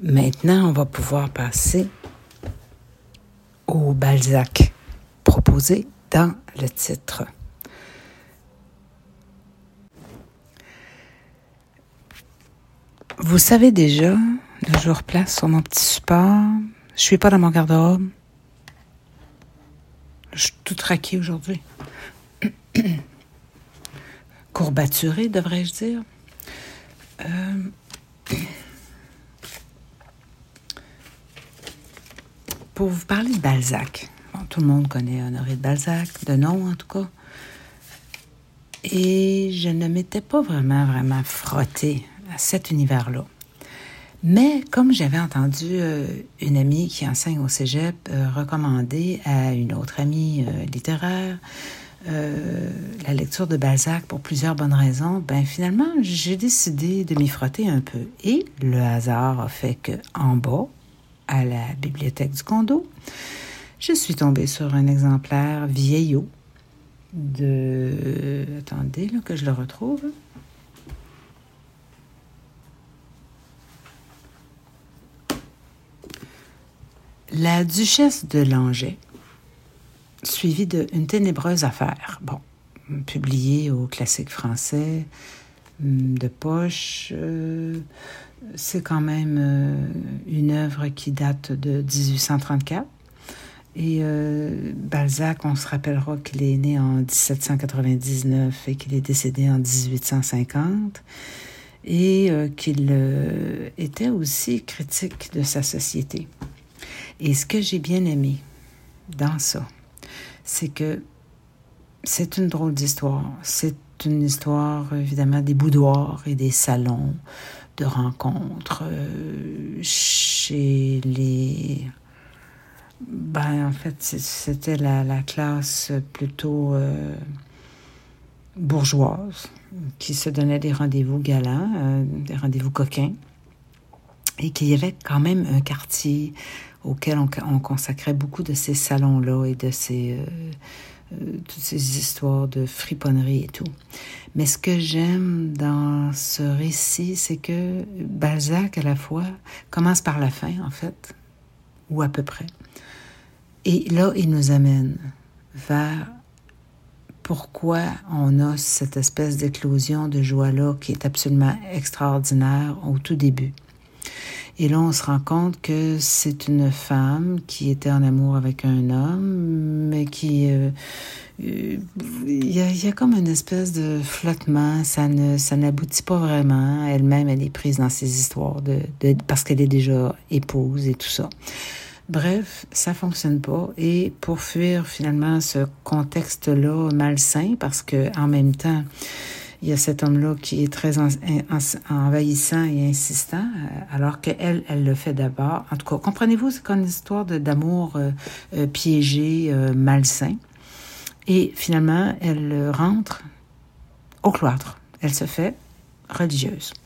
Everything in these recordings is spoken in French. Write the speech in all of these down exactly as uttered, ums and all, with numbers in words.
Maintenant, on va pouvoir passer au Balzac proposé dans le titre. Vous savez déjà, là, je vous replace sur mon petit support. Je suis pas dans mon garde-robe. Je suis tout traquée aujourd'hui. Courbaturée, devrais-je dire. Euh... Pour vous parler de Balzac. Bon, tout le monde connaît Honoré de Balzac, de nom en tout cas. Et je ne m'étais pas vraiment, vraiment frottée à cet univers-là. Mais comme j'avais entendu euh, une amie qui enseigne au cégep euh, recommander à une autre amie euh, littéraire euh, la lecture de Balzac pour plusieurs bonnes raisons, ben finalement, j'ai décidé de m'y frotter un peu. Et le hasard a fait qu'en bas, à la bibliothèque du condo, je suis tombée sur un exemplaire vieillot de... Attendez, là, que je le retrouve. La Duchesse de Langeais, suivie de Une ténébreuse affaire. Bon, publié au Classique français, de poche. Euh, c'est quand même euh, une œuvre qui date de dix-huit cent trente-quatre. Et euh, Balzac, on se rappellera qu'il est né en dix-sept cent quatre-vingt-dix-neuf et qu'il est décédé en dix-huit cent cinquante. Et euh, qu'il euh, était aussi critique de sa société. Et ce que j'ai bien aimé dans ça, c'est que c'est une drôle d'histoire. C'est une histoire, évidemment, des boudoirs et des salons de rencontres euh, chez les... Ben, en fait, c'était la, la classe plutôt euh, bourgeoise qui se donnait des rendez-vous galants, euh, des rendez-vous coquins, et qu'il y avait quand même un quartier auquel on, on consacrait beaucoup de ces salons-là et de ces... Euh, euh, toutes ces histoires de friponnerie et tout. Mais ce que j'aime dans ce récit, c'est que Balzac, à la fois, commence par la fin, en fait, ou à peu près. Et là, il nous amène vers pourquoi on a cette espèce d'éclosion de joie-là qui est absolument extraordinaire au tout début. Et là, on se rend compte que c'est une femme qui était en amour avec un homme, mais qui... Euh, euh, il y a, il y a comme une espèce de flottement, ça ne, ça n'aboutit pas vraiment. Elle-même, elle est prise dans ces histoires de, de, parce qu'elle est déjà épouse et tout ça. Bref, ça fonctionne pas. Et pour fuir finalement ce contexte-là malsain, parce que en même temps, il y a cet homme-là qui est très en, en, envahissant et insistant, alors qu'elle, elle le fait d'abord. En tout cas, comprenez-vous, c'est comme une histoire de, d'amour euh, euh, piégé, euh, malsain. Et finalement, elle rentre au cloître. Elle se fait religieuse.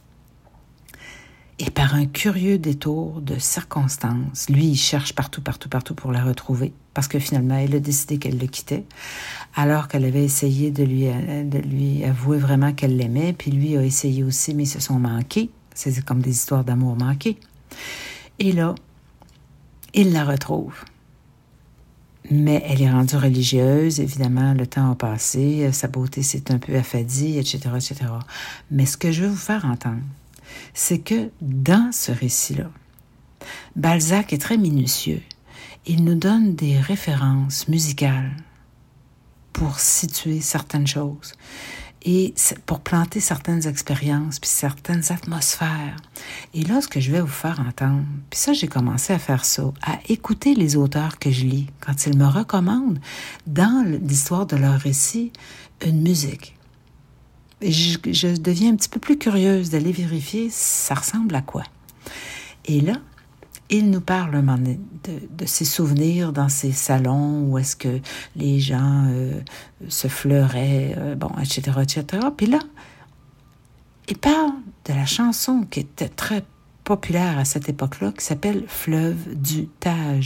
Et par un curieux détour de circonstances, lui, il cherche partout, partout, partout pour la retrouver, parce que finalement, elle a décidé qu'elle le quittait, alors qu'elle avait essayé de lui, de lui avouer vraiment qu'elle l'aimait, puis lui a essayé aussi, mais ils se sont manqués. C'est comme des histoires d'amour manquées. Et là, il la retrouve. Mais elle est rendue religieuse, évidemment, le temps a passé, sa beauté s'est un peu affadie, et cetera, et cetera. Mais ce que je veux vous faire entendre, c'est que dans ce récit-là, Balzac est très minutieux. Il nous donne des références musicales pour situer certaines choses et pour planter certaines expériences puis certaines atmosphères. Et là, ce que je vais vous faire entendre, puis ça, j'ai commencé à faire ça, à écouter les auteurs que je lis quand ils me recommandent, dans l'histoire de leur récit, une musique. Et je, je deviens un petit peu plus curieuse d'aller vérifier ça ressemble à quoi. Et là, il nous parle de, de ses souvenirs dans ces salons où est-ce que les gens euh, se fleuraient, euh, bon, et cetera, et cetera. Puis là, il parle de la chanson qui était très populaire à cette époque-là, qui s'appelle « Fleuve du Tage ».